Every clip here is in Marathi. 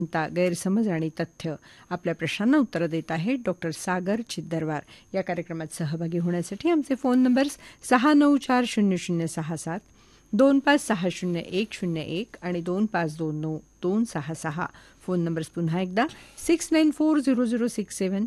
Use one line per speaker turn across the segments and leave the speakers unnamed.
गैरसमज आणि तथ्य आपल्या प्रश्नांना उत्तर देत आहेत डॉक्टर सागर छिद्दरवार. या कार्यक्रमात सहभागी होण्यासाठी आमचे फोन नंबर्स 6940067, 25600101 आणि 25292266. फोन नंबर्स पुन्हा एकदा 69400672560101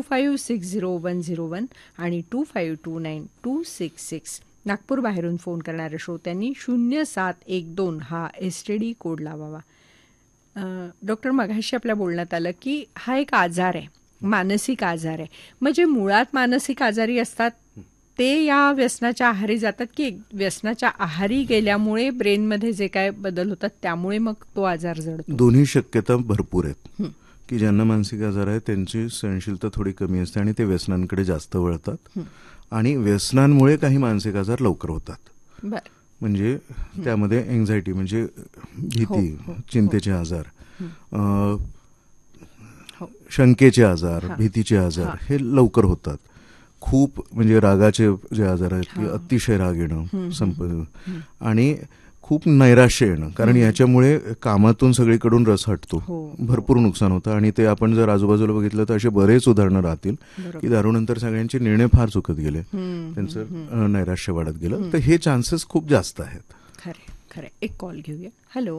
आणि 25292266. नागपूर बाहेरून फोन करणाऱ्या श्रोत्यांनी 0712 हा STD कोड लावावा. डॉक्टर, मगाशी आपल्या बोलण्यात आलं की हा एक आजार आहे, मानसिक आजार आहे. म्हणजे मुळात मानसिक आजारी असतात ते या व्यसनाच्या आहारी जातात की व्यसनाच्या आहारी गेल्यामुळे ब्रेनमध्ये जे काय बदल होतात त्यामुळे मग तो आजार जडतो?
दोन्ही शक्यता भरपूर आहेत. की ज्यांना मानसिक आजार आहे त्यांची सहनशीलता थोडी कमी असते आणि ते व्यसनांकडे जास्त वळतात. आणि व्यसनांमुळे काही मानसिक आजार लवकर होतात. म्हणजे त्यामध्ये एन्झायटी म्हणजे भीती, चिंतेचे आजार, शंकेचे आजार, भीतीचे आजार हे लवकर होतात. खूप म्हणजे रागाचे जे आजार आहेत की अतिशय राग येणं, आणि खूप नैराश्य येणं, कारण याच्यामुळे कामातून सगळीकडून रस हटतो, भरपूर नुकसान होतं. आणि ते आपण जर आजूबाजूला बघितलं तर असे बरेच उदाहरणं राहतील की दारूनंतर सगळ्यांचे निर्णय फार चुकत गेले, त्यांचं नैराश्य वाढत गेलं. तर हे चान्सेस खूप जास्त आहेत.
खरे खरे. एक कॉल घेऊया. Hello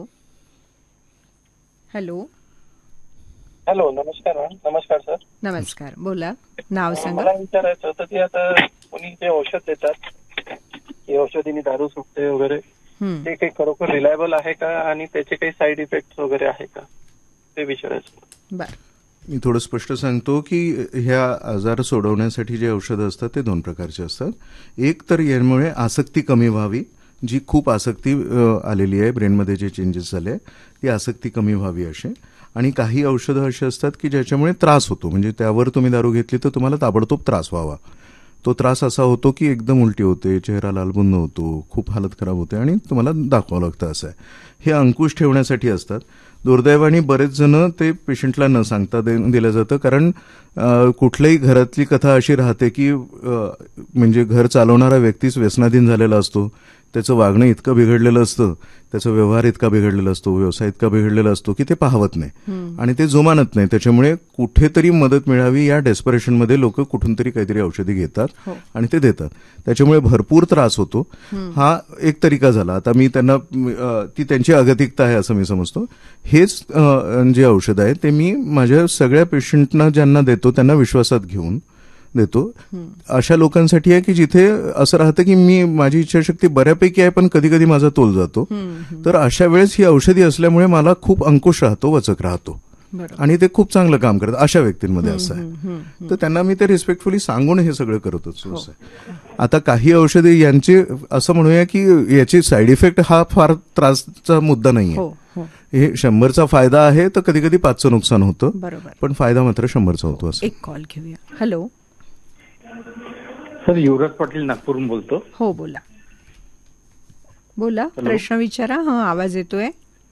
hello
hello. नमस्कार मॅम. नमस्कार सर.
नमस्कार. बोला, नाव सांगा.
मला विचारायचं होतं की आता कोणी जे औषध देतात की औषधीने दारू सुटते वगैरे, ते काही खरोखर रिलायबल आहे का आणि त्याचे काही साईड इफेक्ट वगैरे आहे का, ते विचारायचं.
बरं,
मी थोडं स्पष्ट सांगतो की ह्या आजार सोडवण्यासाठी जे औषधं असतात ते दोन प्रकारचे असतात. एक तर यामुळे आसक्ती कमी व्हावी, जी खूप आसक्ती आलेली आहे, ब्रेनमध्ये जे चेंजेस झाले ती आसक्ती कमी व्हावी असे. आणि काही औषधं अशी असतात की ज्याच्यामुळे त्रास होतो, म्हणजे त्यावर तुम्ही दारू घेतली तर तुम्हाला ताबडतोब त्रास व्हावा. तो त्रास असा होतो की एकदम उलटी होते, चेहरा लालबुंद होतो, खूप हालत खराब होते आणि तुम्हाला दाखवावं लागतं. असं आहे. हे अंकुश ठेवण्यासाठी असतात. दुर्दैवाने बरेच जण ते पेशंटला न सांगता दिलं जातं, कारण कुठल्याही घरातली कथा अशी राहते की म्हणजे घर चालवणारा व्यक्तीच व्यसनाधीन झालेला असतो, त्याचं वागणं इतकं बिघडलेलं असतं, त्याचा व्यवहार इतका बिघडलेला असतो, व्यवसाय इतका बिघडलेला असतो की ते पाहवत नाही आणि ते जुमानत नाही. त्याच्यामुळे कुठेतरी मदत मिळावी या डेस्परेशनमध्ये लोक कुठून तरी काहीतरी औषधी घेतात आणि ते देतात. त्याच्यामुळे भरपूर त्रास होतो. हा एक तरीका झाला. आता मी त्यांना ती त्यांची अगतिकता आहे असं मी समजतो. हेच जे औषध आहे ते मी माझ्या सगळ्या पेशंटना ज्यांना देतो त्यांना विश्वासात घेऊन देतो. अशा लोकांसाठी आहे की जिथे असं राहतं की मी माझी इच्छाशक्ती बऱ्यापैकी आहे पण कधी कधी माझा तोल जातो, तर अशा वेळेस ही औषधी असल्यामुळे मला खूप अंकुश राहतो, वचक राहतो आणि ते खूप चांगलं काम करतात. अशा व्यक्तींमध्ये असं आहे. तर त्यांना मी ते रिस्पेक्टफुली सांगून हे सगळं करत असतो. आता काही औषधी यांची असं म्हणूया की याची साईड इफेक्ट हा फार त्रासचा मुद्दा नाहीये. हे 100चा फायदा आहे तर कधी कधी 5चं नुकसान होतं, पण फायदा मात्र 100चा होतो. असं.
एक कॉल घेऊया. हॅलो
सर, युवराज पाटील नागपूरहून बोलतो.
हो, बोला बोला, प्रश्न विचारा. आवाज येतोय.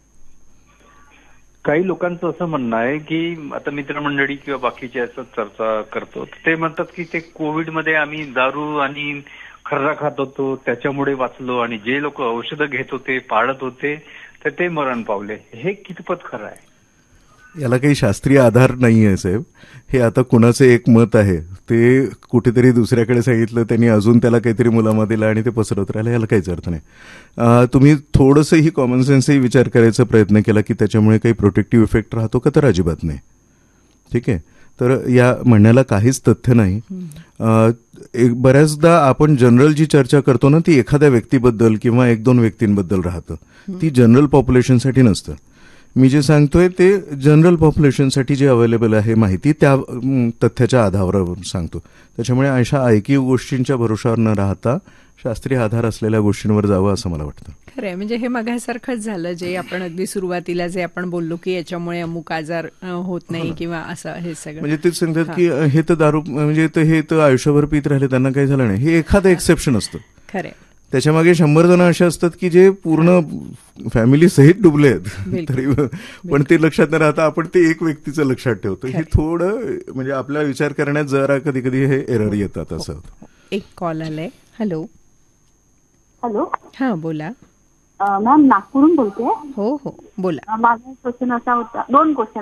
काही लोकांचं असं म्हणणं आहे की आता मित्रमंडळी किंवा बाकीचे असं चर्चा करतो, ते म्हणतात की ते कोविडमध्ये आम्ही दारू आणि खर्रा खात होतो त्याच्यामुळे वाचलो आणि जे लोक औषधं घेत होते, पाळत होते, तर ते मरण पावले. हे कितपत खरं आहे?
याला काही शास्त्रीय आधार नाहीये साहेब. हे आता कुणाचं एक मत आहे, ते कुठेतरी दुसऱ्याकडे सांगितलं, त्यांनी अजून त्याला काहीतरी मुलामा दिला आणि ते पसरवत राहिलं. याला काहीच अर्थ नाही. तुम्ही थोडंसंही कॉमन सेन्सही विचार करायचा प्रयत्न केला की त्याच्यामुळे काही प्रोटेक्टिव्ह इफेक्ट राहतो का, तर अजिबात नाही. ठीक आहे. तर या म्हणण्याला काहीच तथ्य नाही. बऱ्याचदा आपण जनरल जी चर्चा करतो ना ती एखाद्या व्यक्तीबद्दल किंवा 1-2 व्यक्तींबद्दल राहतं, ती जनरल पॉप्युलेशनसाठी नसतं. मी जे सांगतोय ते जनरल पॉप्युलेशनसाठी जे अवेलेबल आहे माहिती, त्या तथ्याच्या आधारावर सांगतो. त्याच्यामुळे अशा ऐकीव गोष्टींच्या भरोशावर न राहता शास्त्रीय आधार असलेल्या गोष्टींवर जावं असं मला वाटतं.
खरंय. म्हणजे हे मगासारखंच झालं जे आपण अगदी सुरुवातीला जे आपण बोललो की याच्यामुळे अमुक आजार होत नाही किंवा असं, हे सगळं म्हणजे
तेच सांगतात की हे तर दारू म्हणजे हे तर आयुष्यभर पित राहिले, त्यांना काही झालं नाही. हे एखादं एक्सेप्शन असतं.
खरंय.
त्याच्यामागे 100 जण असे असतात की जे पूर्ण फॅमिली सहित डुबले आहेत, तरी पण ते लक्षात न राहता आपण ते एक व्यक्तीचं लक्षात ठेवतो. हे थोडं म्हणजे आपला विचार करण्यात जरा कधी कधी हे एरर येतात. असं.
एक कॉल आलाय. Hello
hello.
हा, बोला
मॅम. नागपूरहून बोलते.
हो हो, बोला.
माझा क्वेश्चन असा होता, 2 क्वेश्चन